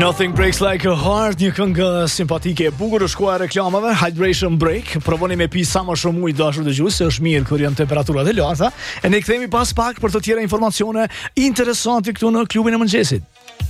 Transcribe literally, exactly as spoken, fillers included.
Nothing breaks like a heart, një këngë simpatike e bukur, shkuar reklamave, Hydration Break. Provoni me pi sa më shumë ujë, dashur dëgjues, se është mirë kur janë temperaturat e larta. E ne kthehemi pas pak për të tjera informacione interesante këtu në klubin e mëngjesit.